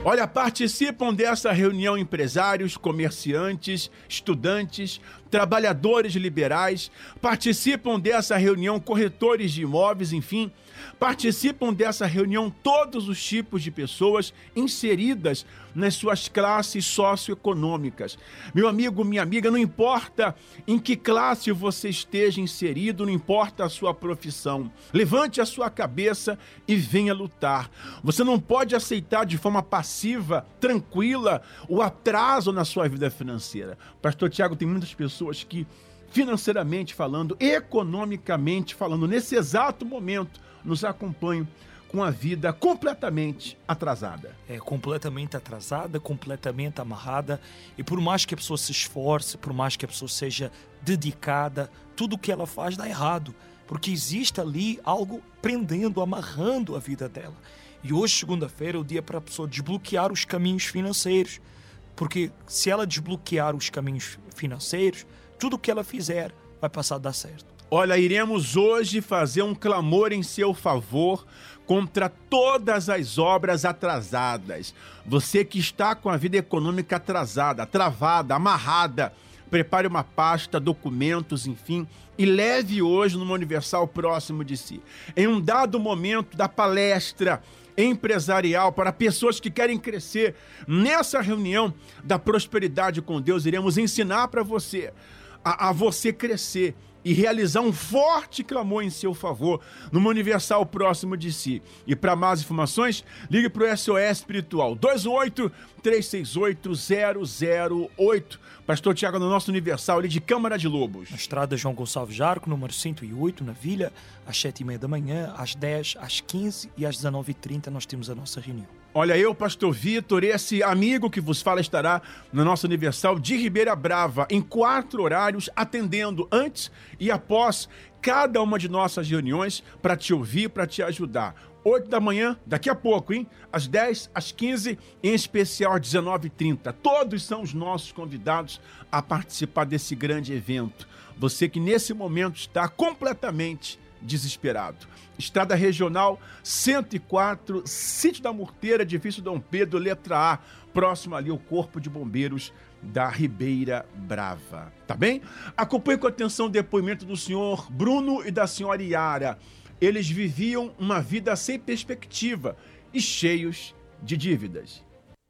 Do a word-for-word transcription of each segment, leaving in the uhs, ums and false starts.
Olha, participam dessa reunião empresários, comerciantes, estudantes, trabalhadores liberais, participam dessa reunião corretores de imóveis, enfim, participam dessa reunião todos os tipos de pessoas inseridas nas suas classes socioeconômicas. Meu amigo, minha amiga, não importa em que classe você esteja inserido, não importa a sua profissão, levante a sua cabeça e venha lutar. Você não pode aceitar de forma passiva, tranquila, o atraso na sua vida financeira. Pastor Tiago, tem muitas pessoas que, financeiramente falando, economicamente falando, nesse exato momento, nos acompanham com a vida completamente atrasada. É, completamente atrasada, completamente amarrada, e por mais que a pessoa se esforce, por mais que a pessoa seja dedicada, tudo o que ela faz dá errado, porque existe ali algo prendendo, amarrando a vida dela. E hoje, segunda-feira, é o dia para a pessoa desbloquear os caminhos financeiros, porque se ela desbloquear os caminhos financeiros, tudo o que ela fizer vai passar a dar certo. Olha, iremos hoje fazer um clamor em seu favor contra todas as obras atrasadas. Você que está com a vida econômica atrasada, travada, amarrada, prepare uma pasta, documentos, enfim, e leve hoje numa Universal próximo de si. Em um dado momento da palestra empresarial para pessoas que querem crescer, nessa reunião da prosperidade com Deus, iremos ensinar para você, a, a você crescer e realizar um forte clamor em seu favor numa Universal próximo de si. E para mais informações, ligue para o S O S Espiritual dois oito, três seis oito, zero zero oito. Pastor Tiago, no nosso Universal, ali de Câmara de Lobos. Na estrada João Gonçalves Jarco, número cento e oito, na Vila, às sete e meia da manhã, às dez, às quinze e às dezenove e trinta nós temos a nossa reunião. Olha, eu, Pastor Vitor, esse amigo que vos fala estará no nosso Universal de Ribeira Brava, em quatro horários, atendendo antes e após cada uma de nossas reuniões para te ouvir, para te ajudar. oito da manhã, daqui a pouco, hein? Às dez, às quinze, em especial às dezenove e trinta. Todos são os nossos convidados a participar desse grande evento. Você que nesse momento está completamente desesperado. Estrada Regional cento e quatro, Sítio da Murteira, edifício Dom Pedro, letra A, próximo ali ao Corpo de Bombeiros da Ribeira Brava. Tá bem? Acompanhe com atenção o depoimento do senhor Bruno e da senhora Yara. Eles viviam uma vida sem perspectiva e cheios de dívidas.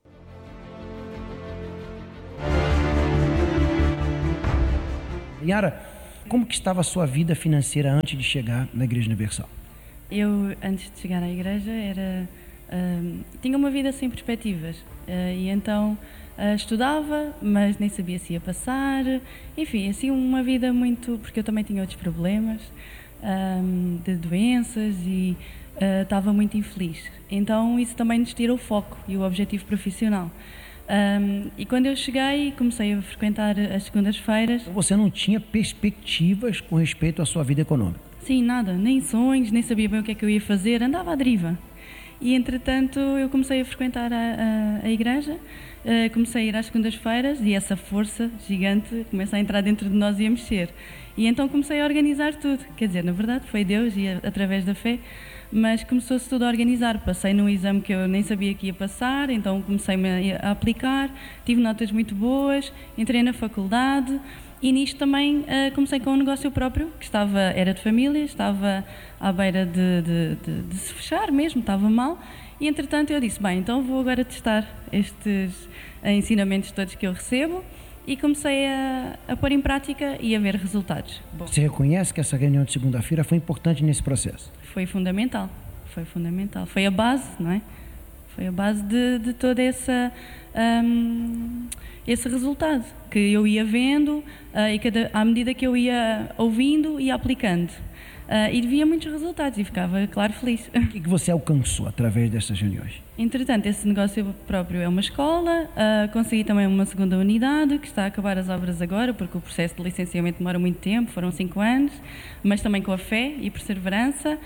Yara, como que estava a sua vida financeira antes de chegar na Igreja Universal? Eu, antes de chegar à igreja, era, uh, tinha uma vida sem perspectivas. Uh, e então uh, estudava, mas nem sabia se ia passar. Enfim, assim, uma vida muito... Porque eu também tinha outros problemas, um, de doenças, e uh, estava muito infeliz. Então isso também nos tira o foco e o objetivo profissional. Um, e quando eu cheguei e comecei a frequentar as segundas-feiras... Você não tinha perspectivas com respeito à sua vida econômica? Sim, nada, nem sonhos, nem sabia bem o que é que eu ia fazer, andava à deriva. E entretanto eu comecei a frequentar a, a, a igreja, uh, comecei a ir às segundas-feiras e essa força gigante começa a entrar dentro de nós e a mexer. E então comecei a organizar tudo, quer dizer, na verdade foi Deus e a, através da fé, mas começou-se tudo a organizar. Passei num exame que eu nem sabia que ia passar, então comecei-me a aplicar, tive notas muito boas, entrei na faculdade e nisto também uh, comecei com um negócio próprio, que estava, era de família, estava à beira de, de, de, de se fechar mesmo, estava mal, e entretanto eu disse, bem, então vou agora testar estes uh, ensinamentos todos que eu recebo, e comecei a, a pôr em prática e a ver resultados. Bom, você reconhece que essa reunião de segunda-feira foi importante nesse processo? Foi fundamental, foi fundamental. Foi a base, não é? Foi a base de, de toda essa... Um, esse resultado que eu ia vendo uh, e cada, à medida que eu ia ouvindo e aplicando. Uh, e via muitos resultados e ficava, claro, feliz. O que, que você alcançou através dessas reuniões? Entretanto, esse negócio próprio é uma escola, uh, consegui também uma segunda unidade, que está a acabar as obras agora, porque o processo de licenciamento demora muito tempo, foram cinco anos, mas também com a fé e perseverança.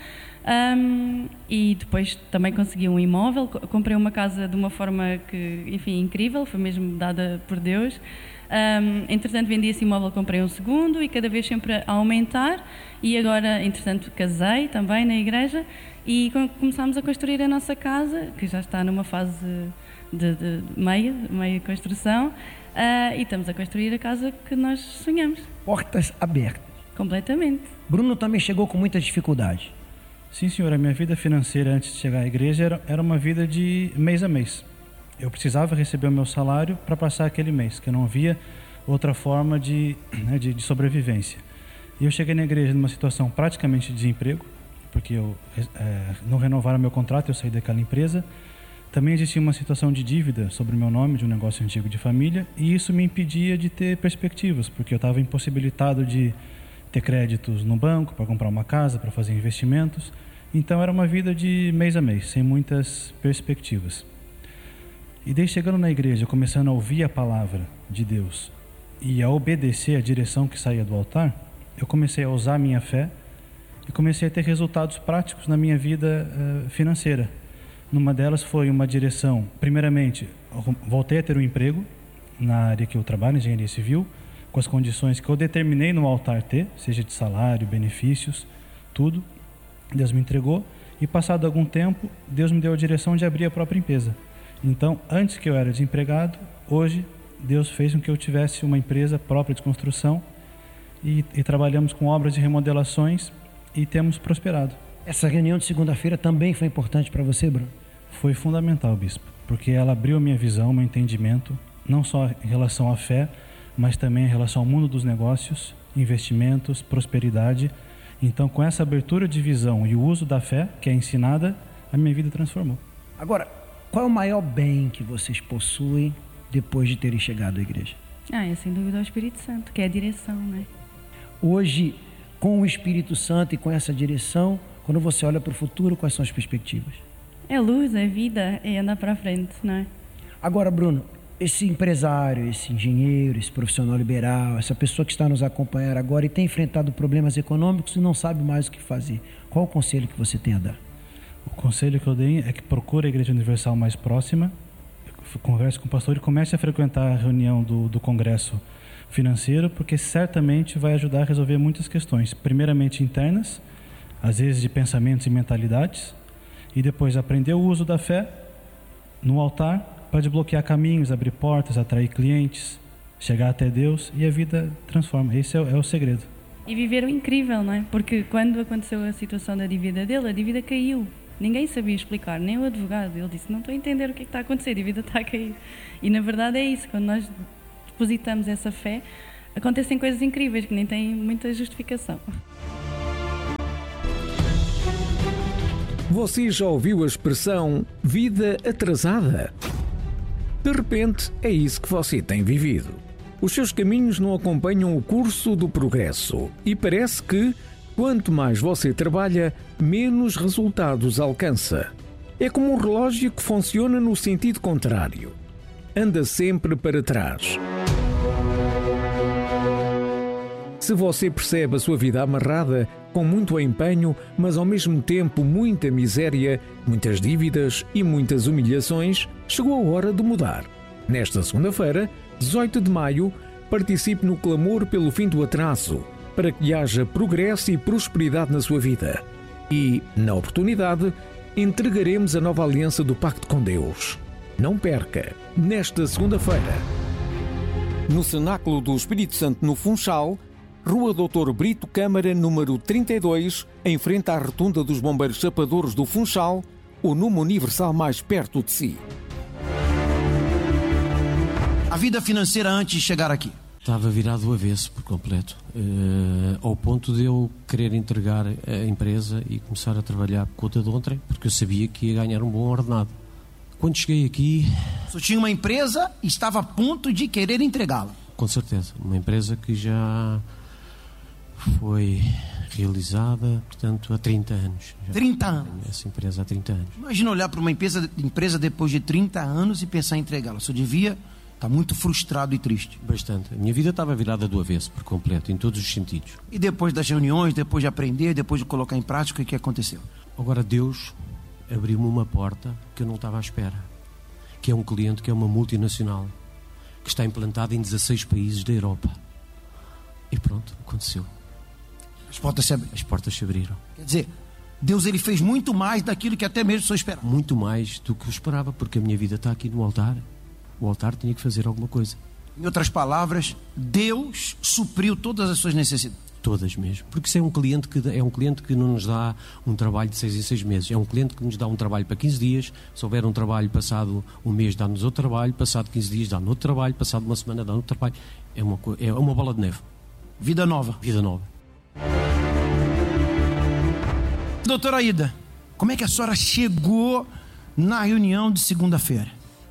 Um, e depois também consegui um imóvel, comprei uma casa de uma forma que, enfim, incrível, foi mesmo dada por Deus. Um, entretanto vendi esse imóvel, comprei um segundo e cada vez sempre a aumentar, e agora, entretanto, casei também na igreja e começámos a construir a nossa casa, que já está numa fase de, de, de meia, meia construção, uh, e estamos a construir a casa que nós sonhamos. Portas abertas. Completamente. Bruno também chegou com muita dificuldade. Sim, senhor. A minha vida financeira antes de chegar à igreja era, era uma vida de mês a mês. Eu precisava receber o meu salário para passar aquele mês, que eu não havia outra forma de, né, de, de sobrevivência. E eu cheguei na igreja numa situação praticamente de desemprego, porque eu, é, não renovaram meu contrato, eu saí daquela empresa. Também existia uma situação de dívida sobre o meu nome, de um negócio antigo de família, e isso me impedia de ter perspectivas, porque eu estava impossibilitado de ter créditos no banco para comprar uma casa, para fazer investimentos. Então era uma vida de mês a mês, sem muitas perspectivas. E daí, chegando na igreja, começando a ouvir a palavra de Deus e a obedecer a direção que saía do altar, eu comecei a usar a minha fé e comecei a ter resultados práticos na minha vida uh, financeira. Numa delas foi uma direção, primeiramente, voltei a ter um emprego na área que eu trabalho, engenharia civil, com as condições que eu determinei no altar ter, seja de salário, benefícios, tudo. Deus me entregou e, passado algum tempo, Deus me deu a direção de abrir a própria empresa. Então, antes que eu era desempregado, hoje Deus fez com que eu tivesse uma empresa própria de construção e, e trabalhamos com obras de remodelações e temos prosperado. Essa reunião de segunda-feira também foi importante para você, Bruno? Foi fundamental, bispo, porque ela abriu a minha visão, meu entendimento, não só em relação à fé, mas também em relação ao mundo dos negócios, investimentos, prosperidade. Então, com essa abertura de visão e o uso da fé, que é ensinada, a minha vida transformou. Agora, qual é o maior bem que vocês possuem depois de terem chegado à igreja? Ah, é sem dúvida o Espírito Santo, que é a direção, né? Hoje, com o Espírito Santo e com essa direção, quando você olha para o futuro, quais são as perspectivas? É luz, é vida, é andar para frente, não é? Agora, Bruno, esse empresário, esse engenheiro, esse profissional liberal, essa pessoa que está nos acompanhando agora e tem enfrentado problemas econômicos e não sabe mais o que fazer, qual o conselho que você tem a dar? O conselho que eu dei é que procure a Igreja Universal mais próxima, converse com o pastor e comece a frequentar a reunião do, do Congresso Financeiro, porque certamente vai ajudar a resolver muitas questões, primeiramente internas, às vezes de pensamentos e mentalidades, e depois aprender o uso da fé no altar para desbloquear caminhos, abrir portas, atrair clientes, chegar até Deus, e a vida transforma. Esse é o, é o segredo. E viver o incrível, não é? Porque quando aconteceu a situação da dívida dele, a dívida caiu. Ninguém sabia explicar, nem o advogado. Ele disse, não estou a entender o que é que está a acontecer, a dívida está a cair. E na verdade é isso, quando nós depositamos essa fé, acontecem coisas incríveis que nem têm muita justificação. Você já ouviu a expressão vida atrasada? De repente, é isso que você tem vivido. Os seus caminhos não acompanham o curso do progresso e parece que, quanto mais você trabalha, menos resultados alcança. É como um relógio que funciona no sentido contrário. Anda sempre para trás. Se você percebe a sua vida amarrada, com muito empenho, mas ao mesmo tempo muita miséria, muitas dívidas e muitas humilhações, chegou a hora de mudar. Nesta segunda-feira, dezoito de maio, participe no clamor pelo fim do atraso, para que haja progresso e prosperidade na sua vida. E, na oportunidade, entregaremos a nova aliança do Pacto com Deus. Não perca, nesta segunda-feira. No Cenáculo do Espírito Santo, no Funchal, Rua doutor Brito Câmara, número trinta e dois, em frente à rotunda dos Bombeiros Chapadores do Funchal, o número universal mais perto de si. A vida financeira antes de chegar aqui? Estava virado do avesso por completo, uh, ao ponto de eu querer entregar a empresa e começar a trabalhar por conta de ontem, porque eu sabia que ia ganhar um bom ordenado. Quando cheguei aqui... Você tinha uma empresa e estava a ponto de querer entregá-la? Com certeza, uma empresa que já foi realizada, portanto, há trinta anos. Já trinta anos? Essa empresa há trinta anos. Imagina olhar para uma empresa, empresa depois de trinta anos e pensar em entregá-la. Você devia estar muito frustrado e triste. Bastante. A minha vida estava virada do avesso por completo, em todos os sentidos. E depois das reuniões, depois de aprender, depois de colocar em prática, o que aconteceu? Agora Deus abriu-me uma porta que eu não estava à espera, que é um cliente que é uma multinacional, que está implantada em dezasseis países da Europa. E pronto, aconteceu. As portas se abriram. As portas se abriram. Quer dizer, Deus ele fez muito mais daquilo que até mesmo o senhor esperava. Muito mais do que eu esperava, porque a minha vida está aqui no altar. O altar tinha que fazer alguma coisa. Em outras palavras, Deus supriu todas as suas necessidades. Todas mesmo. Porque isso é um cliente que, é um cliente que não nos dá um trabalho de seis em seis meses. É um cliente que nos dá um trabalho para quinze dias. Se houver um trabalho passado um mês, dá-nos outro trabalho. Passado quinze dias, dá-nos outro trabalho. Passado uma semana, dá-nos outro trabalho. É uma, é uma bola de neve. Vida nova. Vida nova. Doutora Aida, como é que a senhora chegou na reunião de segunda-feira?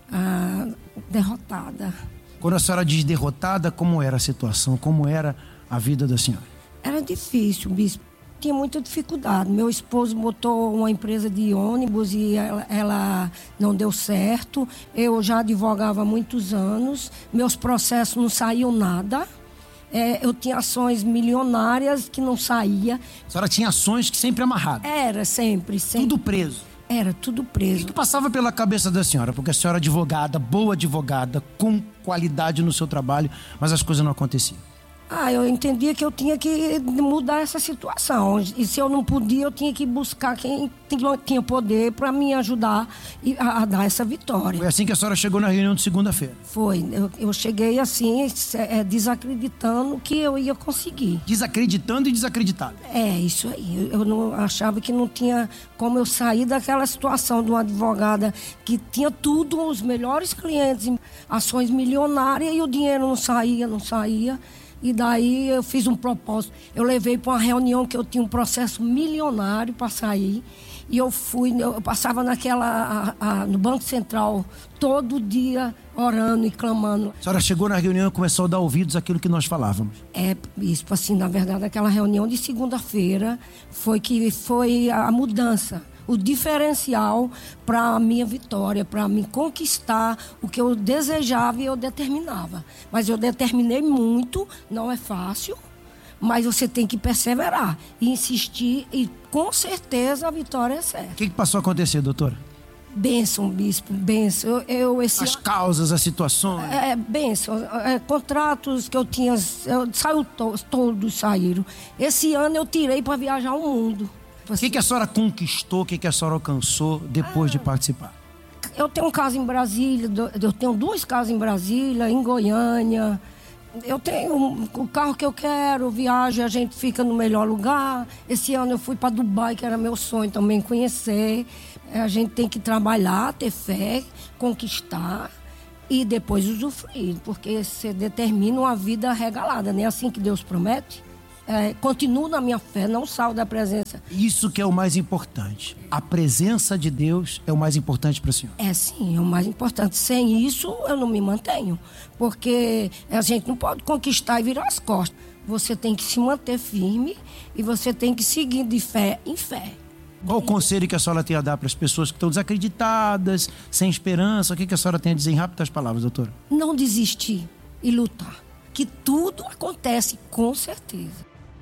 Ah, derrotada. Quando a senhora diz derrotada, como era a situação? Como era a vida da senhora? Era difícil, bispo. Tinha muita dificuldade. Meu esposo botou uma empresa de ônibus e ela, ela não deu certo. Eu já advogava há muitos anos. Meus processos não saíam nada. É, eu tinha ações milionárias que não saía. A senhora tinha ações que sempre amarradas? Era, sempre, sempre. Tudo preso? Era, tudo preso. O que passava pela cabeça da senhora? Porque a senhora é advogada, boa advogada, com qualidade no seu trabalho, mas as coisas não aconteciam. Ah, eu entendia que eu tinha que mudar essa situação. E se eu não podia, eu tinha que buscar quem tinha poder para me ajudar a, a dar essa vitória. Foi assim que a senhora chegou na reunião de segunda-feira? Foi. Eu, eu cheguei assim, é, desacreditando que eu ia conseguir. Desacreditando e desacreditado? É, isso aí. Eu não achava que não tinha como eu sair daquela situação de uma advogada que tinha tudo, os melhores clientes, ações milionárias, e o dinheiro não saía, não saía. E daí eu fiz um propósito. Eu levei para uma reunião que eu tinha um processo milionário para sair. E eu fui, eu passava naquela, a, a, no Banco Central todo dia orando e clamando. A senhora chegou na reunião e começou a dar ouvidos àquilo que nós falávamos. É, isso, assim, na verdade, aquela reunião de segunda-feira foi que foi a mudança. O diferencial para a minha vitória, para me conquistar o que eu desejava e eu determinava. Mas eu determinei muito, não é fácil, mas você tem que perseverar e insistir e com certeza a vitória é certa. O que, que passou a acontecer, doutora? Bênção, bispo, bênção. Eu, eu, esse as causas, as situações. É, bênção. É, contratos que eu tinha, eu, saiu to, todos saíram. Esse ano eu tirei para viajar o mundo. O que, que a senhora conquistou, o que, que a senhora alcançou depois ah, de participar? Eu tenho casa em Brasília, eu tenho duas casas em Brasília, em Goiânia. Eu tenho o carro que eu quero, viajo, a gente fica no melhor lugar. Esse ano eu fui para Dubai, que era meu sonho também conhecer. A gente tem que trabalhar, ter fé, conquistar e depois usufruir, porque você determina uma vida regalada, não é assim que Deus promete? É, continuo na minha fé, não saio da presença. Isso que é o mais importante. A presença de Deus é o mais importante para a senhora. É sim, é o mais importante. Sem isso, eu não me mantenho. Porque a gente não pode conquistar e virar as costas. Você tem que se manter firme e você tem que seguir de fé em fé. Qual o conselho que a senhora tem a dar para as pessoas que estão desacreditadas, sem esperança? O que a senhora tem a dizer em rápidas palavras, doutora? Não desistir e lutar. Que tudo acontece com certeza.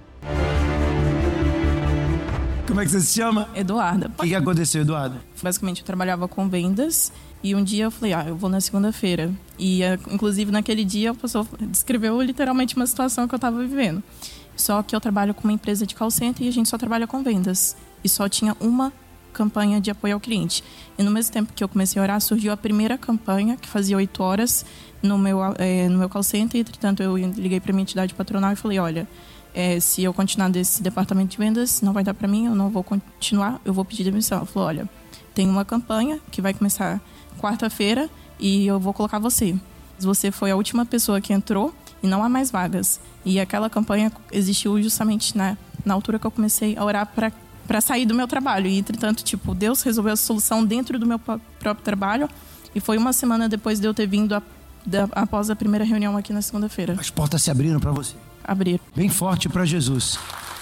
Como é que você se chama? Eduarda. O que, que aconteceu, Eduarda? Basicamente, eu trabalhava com vendas e um dia eu falei, ah, eu vou na segunda-feira. E, inclusive, naquele dia, a pessoa descreveu literalmente uma situação que eu estava vivendo. Só que eu trabalho com uma empresa de call center e a gente só trabalha com vendas. E só tinha uma campanha de apoio ao cliente. E no mesmo tempo que eu comecei a orar, surgiu a primeira campanha, que fazia oito horas no meu, é, no meu call center. Entretanto, eu liguei para a minha entidade patronal e falei, olha... É, se eu continuar desse departamento de vendas, não vai dar para mim, eu não vou continuar, eu vou pedir demissão. Ela falou, olha, tem uma campanha que vai começar quarta-feira e eu vou colocar você. Você foi a última pessoa que entrou e não há mais vagas. E aquela campanha existiu justamente na, na altura que eu comecei a orar para para sair do meu trabalho. E, entretanto, tipo, Deus resolveu a solução dentro do meu próprio trabalho. E foi uma semana depois de eu ter vindo a, da, após a primeira reunião aqui na segunda-feira. As portas se abriram para você? Abrir. Bem forte para Jesus.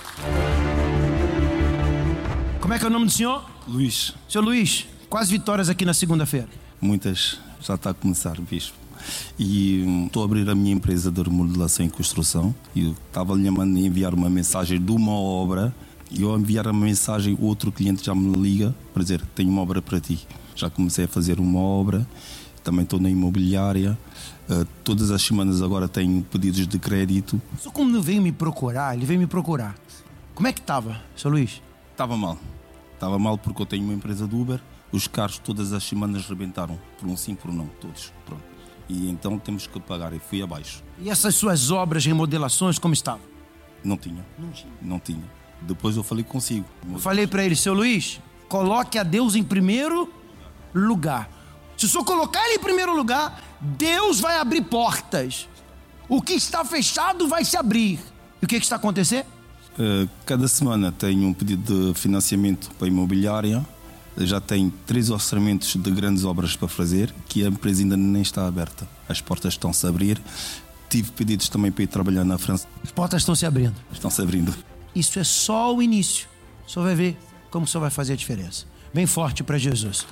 Como é que é o nome do senhor? Luís. Senhor Luís, quais vitórias aqui na segunda-feira? Muitas. Já está a começar, bispo. E estou a abrir a minha empresa de remodelação e construção. E estava lhe a enviar uma mensagem de uma obra E eu enviar uma mensagem, outro cliente já me liga para dizer: tenho uma obra para ti. Já comecei a fazer uma obra, também estou na imobiliária. Uh, todas as semanas agora tenho pedidos de crédito. Só como não veio me procurar, ele veio me procurar. Como é que estava, seu Luís? Estava mal. Estava mal porque eu tenho uma empresa de Uber. Os carros todas as semanas rebentaram, por um sim, por um não, todos. Pronto. E então temos que pagar, e fui abaixo. E essas suas obras, remodelações, como estavam? Não tinha. Não tinha. Não tinha. Depois eu falei consigo. Eu falei para ele: seu Luís, coloque a Deus em primeiro lugar. Se o senhor colocar ele em primeiro lugar, Deus vai abrir portas. O que está fechado vai se abrir. E o que, que está acontecendo? Uh, cada semana tenho um pedido de financiamento para a imobiliária. Já tenho três orçamentos de grandes obras para fazer, que a empresa ainda nem está aberta. As portas estão-se a abrir. Tive pedidos também para ir trabalhar na França. As portas estão se abrindo. Estão-se abrindo. Isso é só o início. O senhor vai ver como o senhor vai fazer a diferença. Bem forte para Jesus.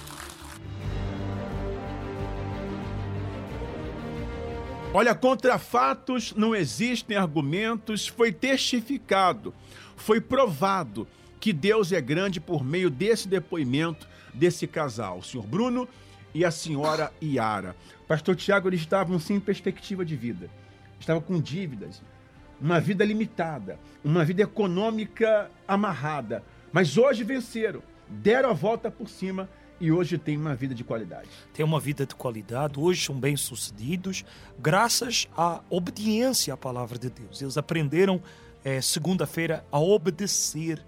Olha, contra fatos não existem argumentos, foi testificado, foi provado que Deus é grande por meio desse depoimento desse casal, o senhor Bruno e a senhora Iara. Pastor Tiago, eles estavam sem perspectiva de vida, estavam com dívidas, uma vida limitada, uma vida econômica amarrada, mas hoje venceram, deram a volta por cima e hoje tem uma vida de qualidade. Tem uma vida de qualidade, hoje são bem-sucedidos, graças à obediência à palavra de Deus. Eles aprenderam, é, segunda-feira, a obedecer.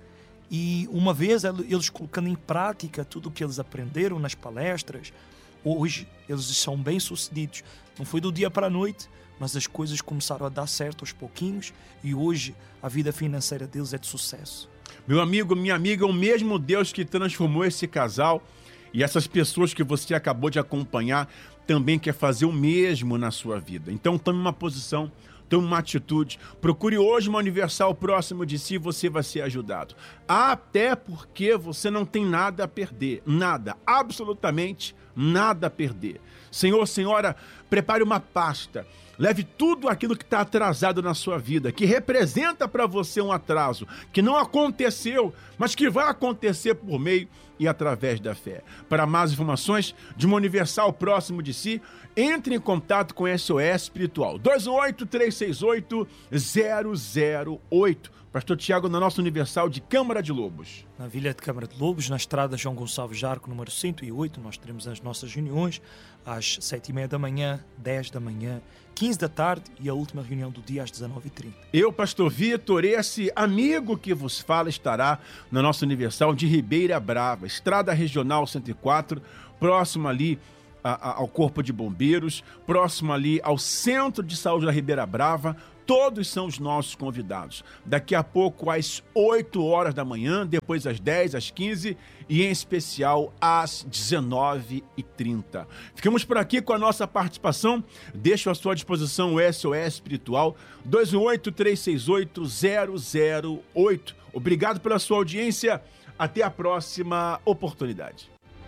E uma vez eles colocando em prática tudo o que eles aprenderam nas palestras, hoje eles são bem-sucedidos. Não foi do dia para a noite, mas as coisas começaram a dar certo aos pouquinhos e hoje a vida financeira deles é de sucesso. Meu amigo, minha amiga, o mesmo Deus que transformou esse casal e essas pessoas que você acabou de acompanhar também quer fazer o mesmo na sua vida. Então tome uma posição, tome uma atitude, procure hoje uma Universal próximo de si, você vai ser ajudado. Até porque você não tem nada a perder, nada, absolutamente nada a perder. Senhor, senhora, prepare uma pasta, leve tudo aquilo que está atrasado na sua vida, que representa para você um atraso, que não aconteceu, mas que vai acontecer por meio e através da fé. Para mais informações de uma Universal próximo de si, entre em contato com S O S Espiritual, dois um oito, três seis oito, zero zero oito. Pastor Tiago, na nossa Universal de Câmara de Lobos. Na Vila de Câmara de Lobos, na estrada João Gonçalves Jarco, número cento e oito, nós teremos as nossas reuniões às sete e meia da manhã, dez da manhã, quinze da tarde e a última reunião do dia às dezenove e trinta. Eu, Pastor Vitor, esse amigo que vos fala estará na nossa Universal de Ribeira Brava, estrada regional cento e quatro, próximo ali a, a, ao Corpo de Bombeiros, próximo ali ao Centro de Saúde da Ribeira Brava. Todos são os nossos convidados. Daqui a pouco, às oito horas da manhã, depois às dez, às quinze e, em especial, às dezenove e trinta. Ficamos por aqui com a nossa participação. Deixo à sua disposição o S O S Espiritual dois um oito, três seis oito, zero zero oito. Obrigado pela sua audiência. Até a próxima oportunidade.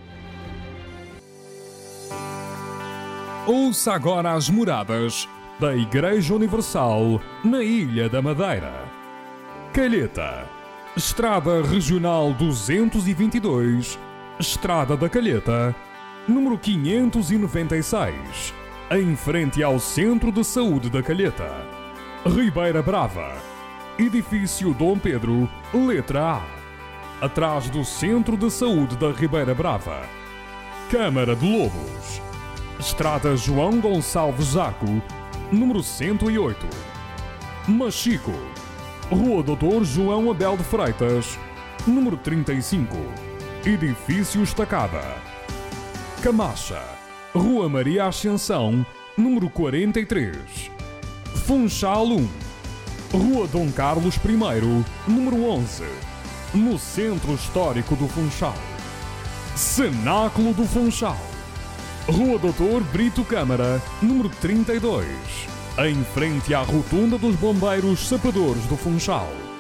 Ouça agora as moradas da Igreja Universal na Ilha da Madeira. Calheta, Estrada Regional duzentos e vinte e dois, Estrada da Calheta, número quinhentos e noventa e seis, em frente ao Centro de Saúde da Calheta. Ribeira Brava, Edifício Dom Pedro, letra A, atrás do Centro de Saúde da Ribeira Brava. Câmara de Lobos, Estrada João Gonçalves Jarco, número cento e oito. Machico, Rua doutor João Abel de Freitas, número trinta e cinco, Edifício Estacada. Camacha, Rua Maria Ascensão, número quarenta e três. Funchal um, Rua Dom Carlos I, número onze, no Centro Histórico do Funchal. Cenáculo do Funchal, Rua doutor Brito Câmara, número trinta e dois, em frente à Rotunda dos Bombeiros Sapadores do Funchal.